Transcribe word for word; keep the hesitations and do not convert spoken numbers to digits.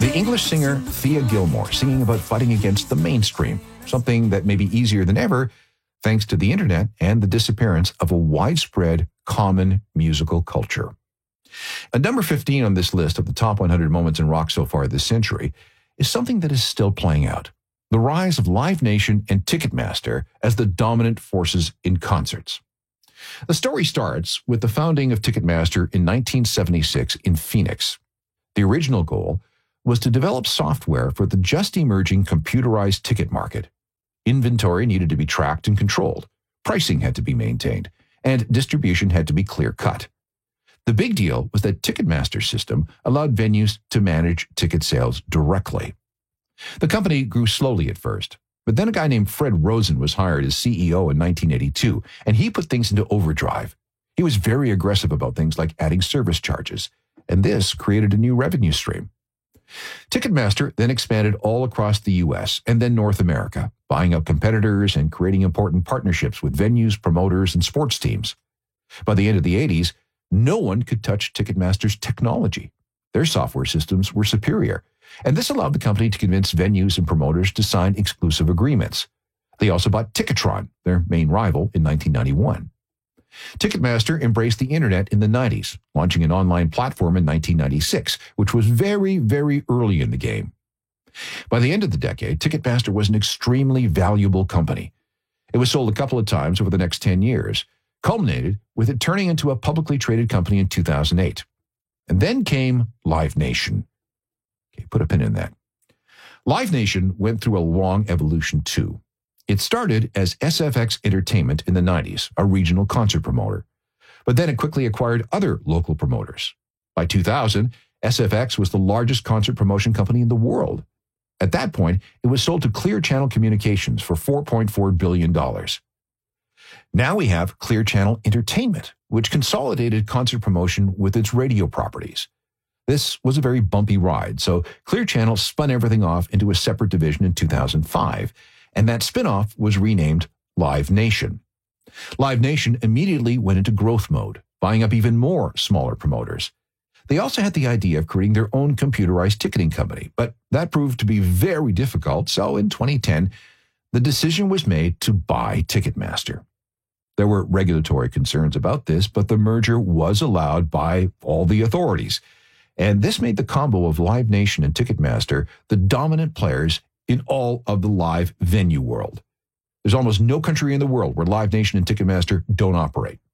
The English singer Thea Gilmore singing about fighting against the mainstream, something that may be easier than ever thanks to the internet and the disappearance of a widespread common musical culture. At number fifteen on this list of the top one hundred moments in rock so far this century is something that is still playing out: the rise of Live Nation and Ticketmaster as the dominant forces in concerts. The story starts with the founding of Ticketmaster in nineteen seventy-six in Phoenix. The original goal was to develop software for the just emerging computerized ticket market. Inventory needed to be tracked and controlled, pricing had to be maintained, and distribution had to be clear-cut. The big deal was that Ticketmaster's system allowed venues to manage ticket sales directly. The company grew slowly at first, but then a guy named Fred Rosen was hired as C E O in nineteen eighty-two, and he put things into overdrive. He was very aggressive about things like adding service charges, and this created a new revenue stream. Ticketmaster then expanded all across the U S and then North America, buying up competitors and creating important partnerships with venues, promoters, and sports teams. By the end of the eighties, no one could touch Ticketmaster's technology. Their software systems were superior, and this allowed the company to convince venues and promoters to sign exclusive agreements. They also bought Ticketron, their main rival, in nineteen ninety-one. Ticketmaster embraced the internet in the nineties, launching an online platform in nineteen ninety-six, which was very, very early in the game. By the end of the decade, Ticketmaster was an extremely valuable company. It was sold a couple of times over the next ten years, culminated with it turning into a publicly traded company in two thousand eight. And then came Live Nation. Okay, put a pin in that. Live Nation went through a long evolution too. It started as S F X Entertainment in the nineties, a regional concert promoter. But then it quickly acquired other local promoters. By two thousand, S F X was the largest concert promotion company in the world. At that point, it was sold to Clear Channel Communications for four point four billion dollars. Now we have Clear Channel Entertainment, which consolidated concert promotion with its radio properties. This was a very bumpy ride, so Clear Channel spun everything off into a separate division in two thousand five, and that spinoff was renamed Live Nation. Live Nation immediately went into growth mode, buying up even more smaller promoters. They also had the idea of creating their own computerized ticketing company, but that proved to be very difficult, so in twenty ten, the decision was made to buy Ticketmaster. There were regulatory concerns about this, but the merger was allowed by all the authorities, and this made the combo of Live Nation and Ticketmaster the dominant players in all of the live venue world. There's almost no country in the world where Live Nation and Ticketmaster don't operate.